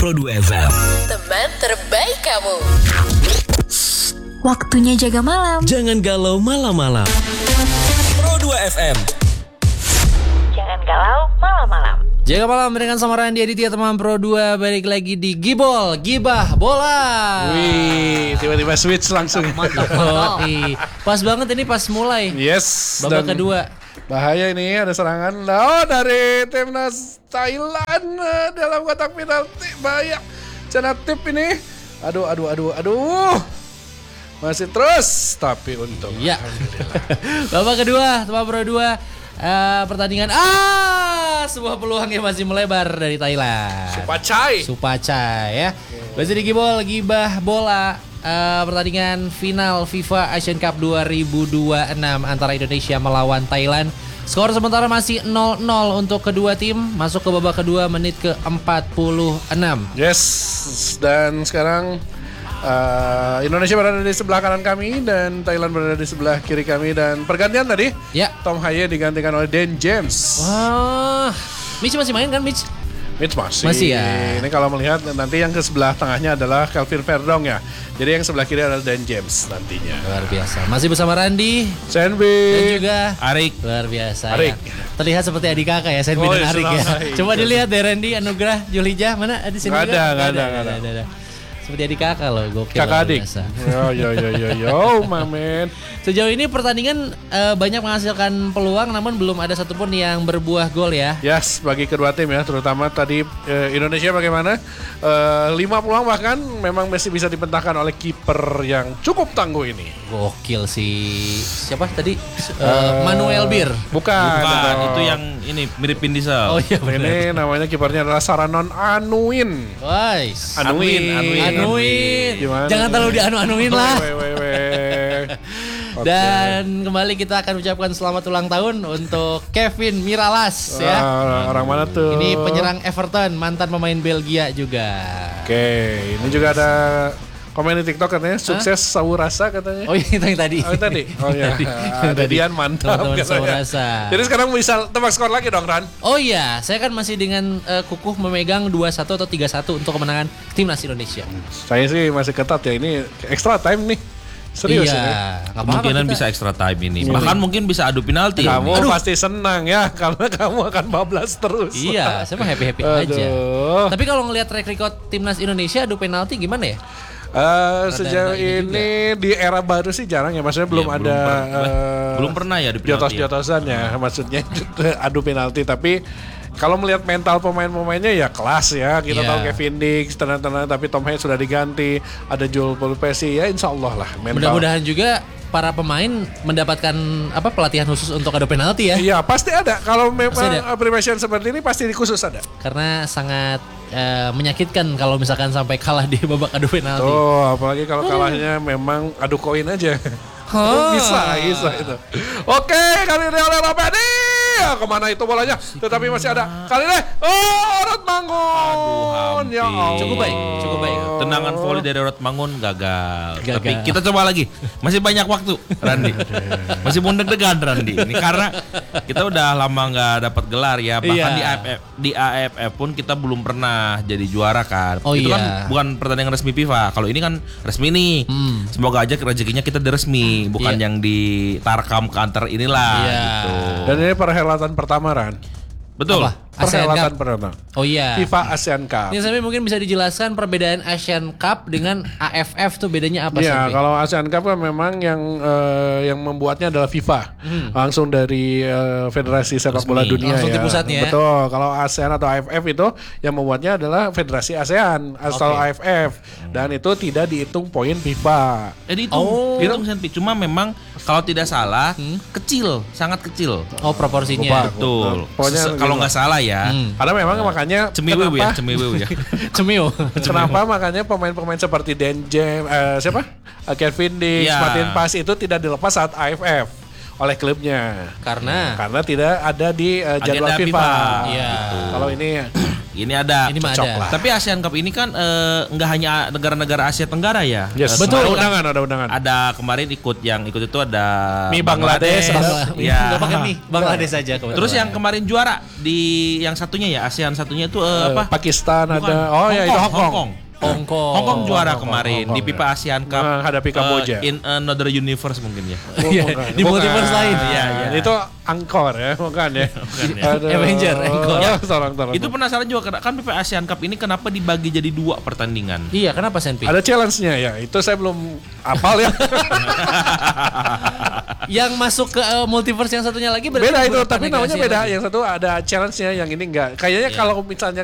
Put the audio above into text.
Pro 2 FM. Teman terbaik kamu. Waktunya jaga malam. Jangan galau malam-malam. Pro 2 FM. Jangan galau malam-malam. Jaga malam dengan sama Randy Aditya teman Pro 2. Balik lagi di Gibol, Gibah Bola. Wih, tiba-tiba switch langsung. Mantap banget. Pas banget ini pas mulai. Yes. Babak kedua. Bahaya ini ada serangan dari timnas Thailand dalam kotak penalti. Bahaya. Cenatip ini. Aduh. Masih terus tapi untung. Iya. Babak kedua teman Pro 2. Pertandingan sebuah peluang yang masih melebar dari Thailand. Supacai ya. Masih di Gibol, Gibah Bola. Pertandingan final FIFA Asian Cup 2026 antara Indonesia melawan Thailand. Skor sementara masih 0-0 untuk kedua tim. Masuk ke babak kedua menit ke 46. Yes. Dan sekarang Indonesia berada di sebelah kanan kami dan Thailand berada di sebelah kiri kami. Dan pergantian tadi Ya. Tom Haye digantikan oleh Dan James. Wah, Mitch masih main kan Mitch? Mitch Masih ya. Ini kalau melihat nanti yang ke sebelah tengahnya adalah Kelvin Verdong ya. Jadi yang sebelah kiri adalah Dan James nantinya. Luar biasa. Masih bersama Randy Senbi dan juga Arik. luar biasa. Arik. Ya. Terlihat seperti adik kakak ya, Senbi dan Arik ya. Coba dilihat deh Randy, Anugrah, Julija, mana ada sini? Nggak ada. Seperti adik kakak loh, gokil. Kakak adik. Biasa. Yo, mamen. Sejauh ini pertandingan banyak menghasilkan peluang, namun belum ada satupun yang berbuah gol ya. Yes, bagi kedua tim ya, terutama tadi Indonesia bagaimana 5 peluang bahkan memang masih bisa dipentahkan oleh kiper yang cukup tangguh ini. Gokil sih. Siapa tadi? Manuel Bir. Bukan, itu yang ini mirip Vin Diesel. Oh iya benar. Ini namanya kipernya adalah Saranon Anuin. Wais. Anuin. Gimana? Jangan terlalu dianu-anuin lah. Dan kembali kita akan ucapkan selamat ulang tahun untuk Kevin Miralas ya. Orang mana tuh? Ini penyerang Everton, mantan pemain Belgia juga. Oke, ini juga ada komen di TikTok katanya sukses Saurasa katanya. Oh itu yang tadi. Oh iya. Ada Dian mantap Teman-teman katanya. Saurasa. Jadi sekarang bisa tebak skor lagi dong Ran. Oh iya, saya kan masih dengan kukuh memegang 2-1 atau 3-1 untuk kemenangan timnas Indonesia. Saya sih masih ketat ya, ini extra time nih. Serius ini. Iya, Kemungkinan bisa extra time ini. Bahkan mungkin bisa adu penalti. Kamu pasti senang ya karena kamu akan bablas terus. Iya, saya mah happy-happy aja. Tapi kalau ngelihat track record timnas Indonesia adu penalti gimana ya? Sejauh ini di era baru sih jarang ya, maksudnya belum ada belum pernah ya di penalti. jotos-jotosan ya, maksudnya adu penalti. Tapi kalau melihat mental pemain-pemainnya ya kelas ya. Kita tahu Kevin Dix, tenang-tenang, tapi Tom Haye sudah diganti, ada Joel Pulpesi ya, insya Allah lah mental. Mudah-mudahan juga para pemain mendapatkan pelatihan khusus untuk adu penalti ya. Iya pasti ada. Kalau memang ada. preparation seperti ini pasti khusus ada. Karena sangat menyakitkan kalau misalkan sampai kalah di babak adu penalti. Oh, apalagi kalau kalahnya memang adu koin aja. Bisa itu. Oke, kali ini oleh Robedi. Kemana itu bolanya? Tetapi masih ada. Kali ini, Rotmangun. Ya Allah. Cukup baik. Tendangan volley dari Rotmangun gagal. Tapi kita coba lagi. Masih banyak waktu, Randy. Masih mau deg-degan Randy. Ini karena kita udah lama nggak dapat gelar ya. Bahkan di AFF pun kita belum pernah jadi juara kan. Oh, itu iya. kan bukan pertandingan resmi FIFA. Kalau ini kan resmi nih. Semoga aja rezekinya kita resmi, bukan yang di Tarkam ke antar inilah gitu. Dan ini perhelatan pertama Ran. Betul. Perhelatan pertama. Oh iya. FIFA ASEAN Cup. Ini sampai mungkin bisa dijelaskan perbedaan Asian Cup dengan AFF tuh bedanya apa sih? Iya, kalau ASEAN Cup kan memang yang membuatnya adalah FIFA. Langsung dari Federasi Sepak Bola Dunia langsung ya. di pusatnya. Betul. Kalau ASEAN atau AFF itu yang membuatnya adalah Federasi ASEAN atau AFF, dan itu tidak dihitung poin FIFA. Jadi itu cuma memang kalau tidak salah kecil, sangat kecil. Oh, proporsinya. Betul. Pokoknya Kalau nggak salah ya. Karena memang makanya Cemiwiw ya. Cemil. Kenapa makanya pemain-pemain seperti Dan James, Kevin Dix, Martin Paes itu tidak dilepas saat AFF oleh klubnya. Karena tidak ada di jadwal FIFA. Iya. Kalau ini Ini ada. Ini mah ada. Tapi ASEAN Cup ini kan nggak hanya negara-negara Asia Tenggara ya. Yes, betul. Ada undangan. Ada kemarin ikut itu ada Bangladesh. Ya. Enggak pakai mie, Bangladesh saja kebetulan. Terus yang kemarin juara di yang satunya ya, ASEAN satunya itu apa? Pakistan Bukan. ada. Oh ya itu Hong Hong Kong juara kemarin di FIFA ASEAN Cup menghadapi Kamboja. in another universe mungkin ya. Di multiverse lain. Iya. Itu Angkor ya, bukan ya? Avenger, Angkor. Tolong. Itu penasaran juga kan FIFA ASEAN Cup ini kenapa dibagi jadi 2 pertandingan? Iya, kenapa Senpi? Ada challenge-nya ya. Itu saya belum hafal ya. Yang masuk ke multiverse yang satunya lagi Beda itu, tapi bukan namanya Asia beda. lagi. Yang satu ada challenge-nya, yang ini enggak. Kayaknya kalau misalnya